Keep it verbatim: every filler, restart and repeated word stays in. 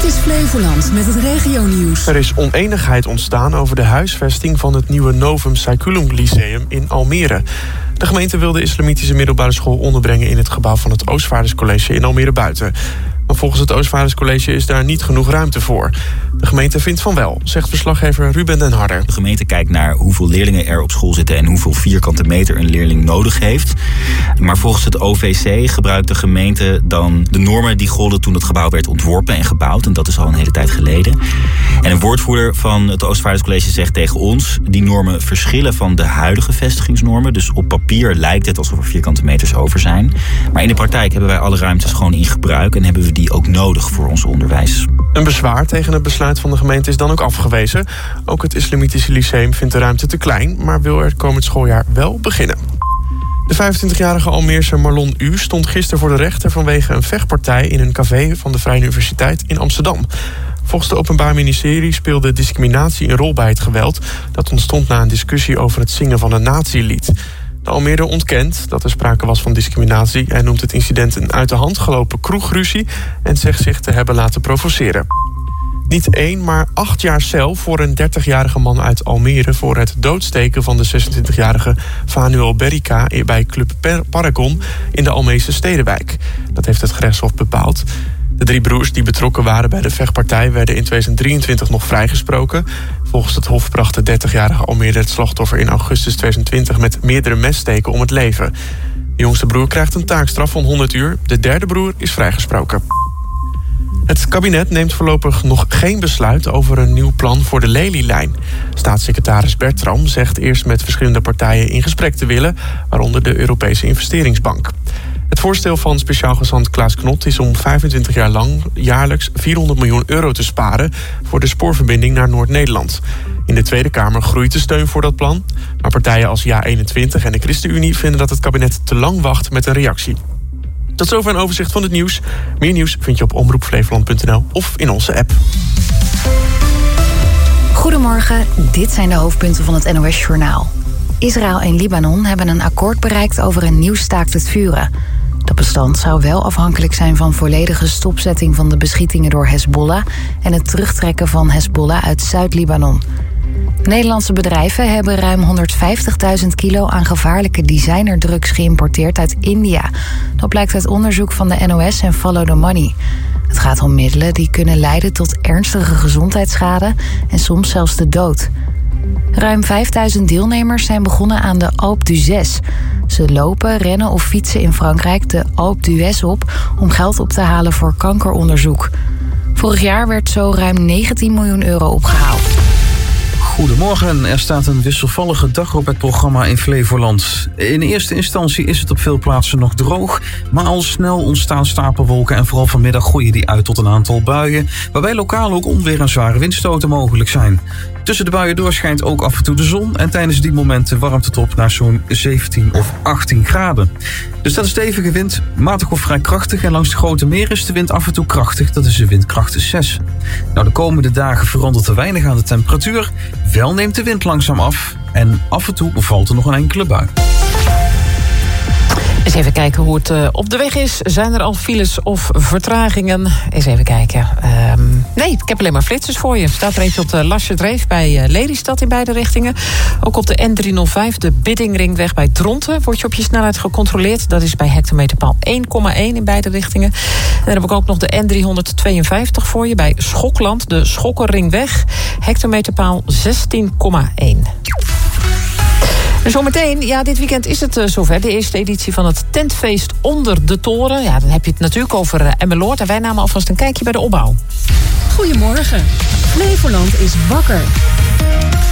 Dit is Flevoland met het regionieuws. Er is oneenigheid ontstaan over de huisvesting van het nieuwe Novum Saeculum Lyceum in Almere. De gemeente wil de islamitische middelbare school onderbrengen in het gebouw van het Oostvaarderscollege in Almere Buiten. Maar volgens het Oostvaarderscollege is daar niet genoeg ruimte voor. De gemeente vindt van wel, zegt verslaggever Ruben den Harder. De gemeente kijkt naar hoeveel leerlingen er op school zitten en hoeveel vierkante meter een leerling nodig heeft. Maar volgens het O V C gebruikt de gemeente dan de normen die golden toen het gebouw werd ontworpen en gebouwd. En dat is al een hele tijd geleden. En een woordvoerder van het Oostvaarderscollege zegt tegen ons: die normen verschillen van de huidige vestigingsnormen. Dus op papier lijkt het alsof er vierkante meters over zijn. Maar in de praktijk hebben wij alle ruimtes gewoon in gebruik en hebben we die ook nodig voor ons onderwijs. Een bezwaar tegen het besluit van de gemeente is dan ook afgewezen. Ook het Islamitische Lyceum vindt de ruimte te klein, maar wil er komend schooljaar wel beginnen. De vijfentwintigjarige Almeerse Marlon U. stond gisteren voor de rechter vanwege een vechtpartij in een café van de Vrije Universiteit in Amsterdam. Volgens het Openbaar Ministerie speelde discriminatie een rol bij het geweld. Dat ontstond na een discussie over het zingen van een nazi-lied. De Almeerder ontkent dat er sprake was van discriminatie. Hij noemt het incident een uit de hand gelopen kroegruzie en zegt zich te hebben laten provoceren. Niet één, maar acht jaar cel voor een dertigjarige man uit Almere voor het doodsteken van de zesentwintigjarige Vanuel Berika bij Club Paragon in de Almeese Stedenwijk. Dat heeft het gerechtshof bepaald. De drie broers die betrokken waren bij de vechtpartij werden in tweeduizend drieëntwintig nog vrijgesproken. Volgens het hof bracht de dertigjarige Almere het slachtoffer in augustus tweeduizend twintig met meerdere messteken om het leven. De jongste broer krijgt een taakstraf van honderd uur. De derde broer is vrijgesproken. Het kabinet neemt voorlopig nog geen besluit over een nieuw plan voor de Lelylijn. Staatssecretaris Bertram zegt eerst met verschillende partijen in gesprek te willen, waaronder de Europese Investeringsbank. Het voorstel van speciaal gezant Klaas Knot is om vijfentwintig jaar lang jaarlijks vierhonderd miljoen euro te sparen voor de spoorverbinding naar Noord-Nederland. In de Tweede Kamer groeit de steun voor dat plan, maar partijen als Ja eenentwintig en de ChristenUnie vinden dat het kabinet te lang wacht met een reactie. Tot zover een overzicht van het nieuws. Meer nieuws vind je op omroep flevoland punt n l of in onze app. Goedemorgen, dit zijn de hoofdpunten van het N O S-journaal. Israël en Libanon hebben een akkoord bereikt over een nieuw staakt het vuren. Dat bestand zou wel afhankelijk zijn van volledige stopzetting van de beschietingen door Hezbollah en het terugtrekken van Hezbollah uit Zuid-Libanon. Nederlandse bedrijven hebben ruim honderdvijftigduizend kilo aan gevaarlijke designerdrugs geïmporteerd uit India. Dat blijkt uit onderzoek van de N O S en Follow the Money. Het gaat om middelen die kunnen leiden tot ernstige gezondheidsschade en soms zelfs de dood. Ruim vijfduizend deelnemers zijn begonnen aan de Alpe d'Huez. Ze lopen, rennen of fietsen in Frankrijk de Alpe d'Huez op om geld op te halen voor kankeronderzoek. Vorig jaar werd zo ruim negentien miljoen euro opgehaald. Goedemorgen, er staat een wisselvallige dag op het programma in Flevoland. In eerste instantie is het op veel plaatsen nog droog, maar al snel ontstaan stapelwolken en vooral vanmiddag groeien die uit tot een aantal buien, waarbij lokaal ook onweer en zware windstoten mogelijk zijn. Tussen de buien door schijnt ook af en toe de zon en tijdens die momenten warmt het op naar zo'n zeventien of achttien graden. Er staat een stevige wind, matig of vrij krachtig en langs de grote meren is de wind af en toe krachtig, dat is de windkracht zes. Nou, de komende dagen verandert er weinig aan de temperatuur, wel neemt de wind langzaam af en af en toe valt er nog een enkele bui. Eens even kijken hoe het uh, op de weg is. Zijn er al files of vertragingen? Eens even kijken. Um, nee, ik heb alleen maar flitsers voor je. Staat er eentje op de Lasje-Dreef bij uh, Lelystad in beide richtingen. Ook op de N driehonderdvijf, de Biddingringweg bij Dronten, word je op je snelheid gecontroleerd. Dat is bij hectometerpaal één komma één in beide richtingen. En dan heb ik ook nog de N driehonderdtweeënvijftig voor je bij Schokland, de Schokkerringweg. Hectometerpaal zestien komma één. En zometeen, ja, dit weekend is het uh, zover. De eerste editie van het tentfeest onder de toren. Ja, dan heb je het natuurlijk over uh, Emmeloord. En wij namen alvast een kijkje bij de opbouw. Goedemorgen. Flevoland is wakker.